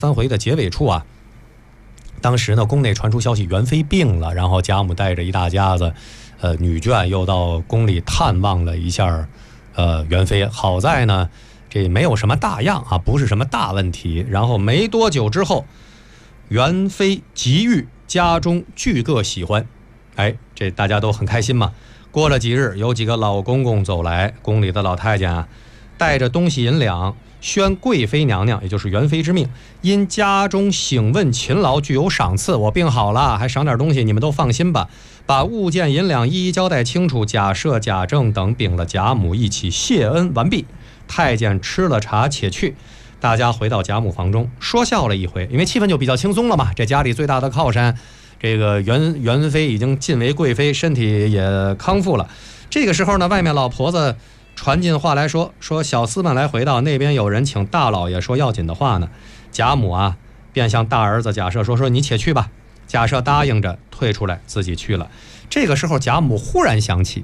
3回的结尾处啊，当时呢宫内传出消息元妃病了，然后贾母带着一大家子女眷又到宫里探望了一下元妃。好在呢这没有什么大恙啊，不是什么大问题。然后没多久之后，元妃即愈，家中俱各喜欢。这大家都很开心嘛。过了几日，有几个老公公走来，宫里的老太监啊带着东西银两，宣贵妃娘娘，也就是元妃之命，因家中省问勤劳，具有赏赐。我病好了，还赏点东西，你们都放心吧。把物件银两一一交代清楚，贾赦、贾政等禀了贾母，一起谢恩完毕。太监吃了茶且去。大家回到贾母房中，说笑了一回，因为气氛就比较轻松了嘛。这家里最大的靠山，这个元妃已经晋为贵妃，身体也康复了。这个时候呢，外面老婆子传进话来说小厮们来回到那边，有人请大老爷说要紧的话呢。贾母啊便向大儿子贾赦说你且去吧。贾赦答应着退出来，自己去了。这个时候贾母忽然想起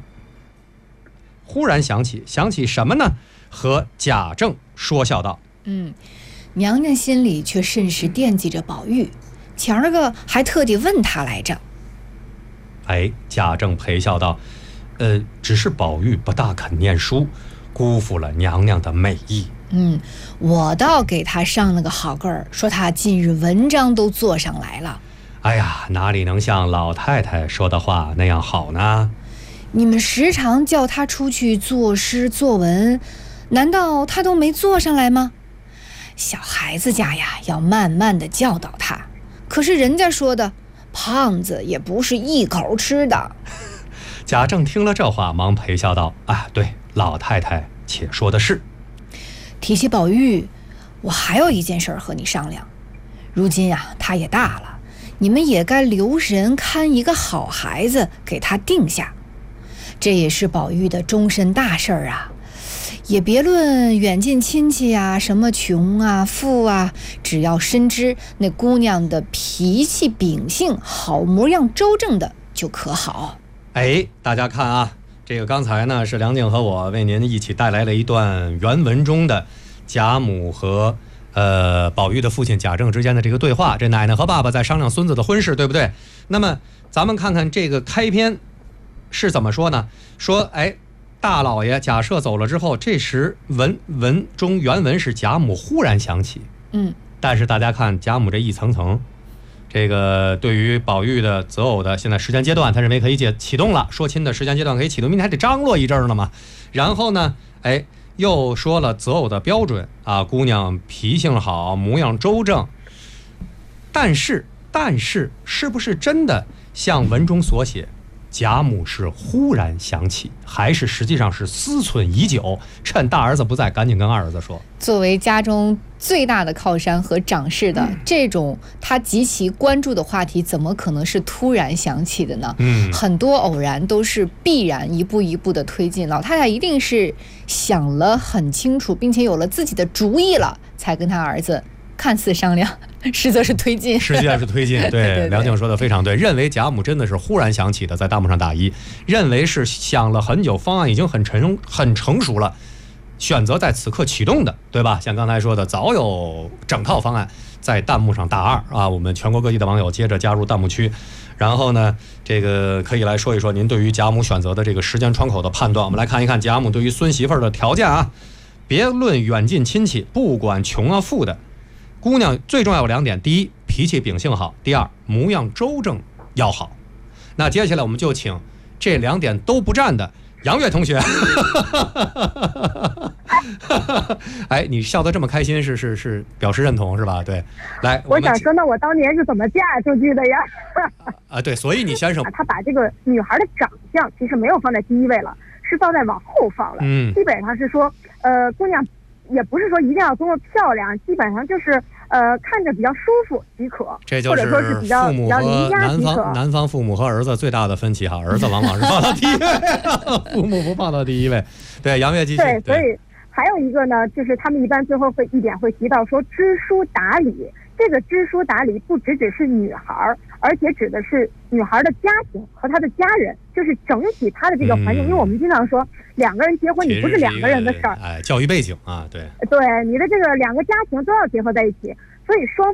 什么呢？和贾政说笑道： 娘娘心里却甚是惦记着宝玉，前儿个还特地问他来着。 贾政陪笑道：只是宝玉不大肯念书，辜负了娘娘的美意。 我倒给他上了个好个儿，说他近日文章都做上来了。 哪里能像老太太说的话那样好呢？ 你们时常叫他出去作诗作文，难道他都没做上来吗？小孩子家呀，要慢慢的教导他。可是人家说的，胖子也不是一口吃的。 贾政听了这话，忙陪笑道：对，老太太且说的是。 提起宝玉，我还有一件事和你商量。如今啊，他也大了，你们也该留神看一个好孩子给他定下。这也是宝玉的终身大事儿啊。也别论远近亲戚啊，什么穷啊富啊，只要深知那姑娘的脾气秉性好模样周正的就可好。 大家看啊，这个刚才呢是梁静和我为您一起带来了一段原文中的贾母和宝玉的父亲贾政之间的这个对话。这奶奶和爸爸在商量孙子的婚事，对不对？那么咱们看看这个开篇是怎么说呢？说大老爷贾赦走了之后，这时文中原文是贾母忽然想起。但是大家看贾母这一层层，这个对于宝玉的择偶的现在时间阶段，他认为可以启动了，说亲的时间阶段可以启动，明天还得张罗一阵了嘛。然后呢又说了择偶的标准啊，姑娘脾性好，模样周正。但是是不是真的像文中所写，贾母是忽然想起，还是实际上是思忖已久，趁大儿子不在赶紧跟二儿子说？ 作为家中最大的靠山和长势的，这种他极其关注的话题，怎么可能是突然想起的呢？很多偶然都是必然一步一步的推进。老太太一定是想了很清楚，并且有了自己的主意了，才跟他儿子看似商量，实则是推进。 实际上是推进。对，梁静说的非常对，认为贾母真的是忽然想起的，在弹幕上打一；认为是想了很久，方案已经很成熟了，选择在此刻启动的，对吧？像刚才说的，早有整套方案，在弹幕上打2啊！我们全国各地的网友接着加入弹幕区，然后呢，这个可以来说一说您对于贾母选择的这个时间窗口的判断。我们来看一看贾母对于孙媳妇儿的条件啊，别论远近亲戚，不管穷啊富的，姑娘最重要有2点：第一，脾气秉性好；第二，模样周正要好。那接下来我们就请这2点都不占的杨月同学。你笑得这么开心，是表示认同是吧？对，来， 我想说，那我当年是怎么嫁出去的呀？ 对，所以你先生他把这个女孩的长相其实没有放在第一位了，是放在往后放了。基本上是说，姑娘也不是说一定要多么漂亮，基本上就是看着比较舒服即可， 这就是或者说是比较邻家即可。 男方父母和儿子最大的分歧哈，儿子往往是放到第一位，父母不放到第一位。对，杨月继续。 对，所以还有一个呢，就是他们一般最后会提到说知书达理。这个知书达理不只是女孩，而且指的是女孩的家庭和她的家人，就是整体她的这个环境。因为我们经常说2个人结婚，你不是2个人的事儿， 教育背景啊，对， 你的这个2个家庭都要结合在一起，所以双